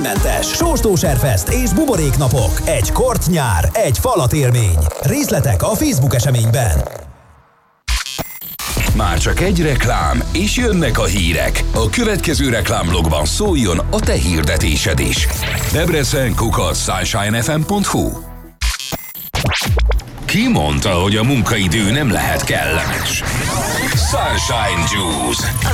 Mentes, Sóstóserfest és buboréknapok. Egy kort nyár, egy falat élmény. Részletek a Facebook eseményben. Már csak egy reklám, és jönnek a hírek. A következő reklámblogban szóljon a te hirdetésed is. Debrecen@sunshinefm.hu. Ki mondta, hogy a munkaidő nem lehet kellemes? Sunshine Juice.